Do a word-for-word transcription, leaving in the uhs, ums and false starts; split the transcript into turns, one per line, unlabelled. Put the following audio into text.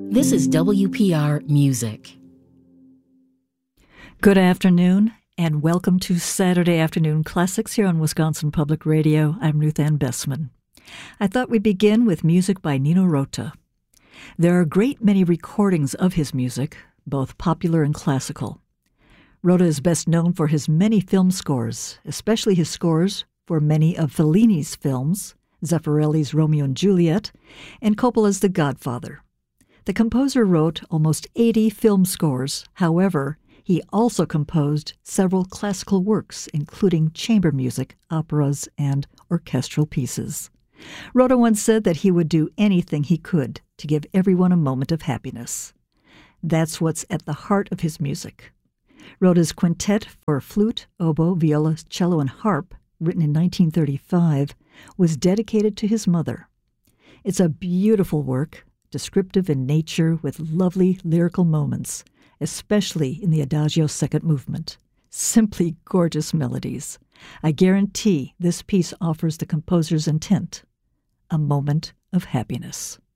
This is W P R Music.
Good afternoon, and welcome to Saturday Afternoon Classics here on Wisconsin Public Radio. I'm Ruth Ann Bessman. I thought we'd begin with music by Nino Rota. There are a great many recordings of his music, both popular and classical. Rota is best known for his many film scores, especially his scores for many of Fellini's films, Zeffirelli's Romeo and Juliet, and Coppola's The Godfather. The composer wrote almost eighty film scores. However, he also composed several classical works, including chamber music, operas, and orchestral pieces. Rota once said that he would do anything he could to give everyone a moment of happiness. That's what's at the heart of his music. Rota's quintet for flute, oboe, viola, cello, and harp, written in nineteen thirty-five, was dedicated to his mother. It's a beautiful work, descriptive in nature with lovely lyrical moments, especially in the Adagio second movement. Simply gorgeous melodies. I guarantee this piece offers the composer's intent, a moment of happiness.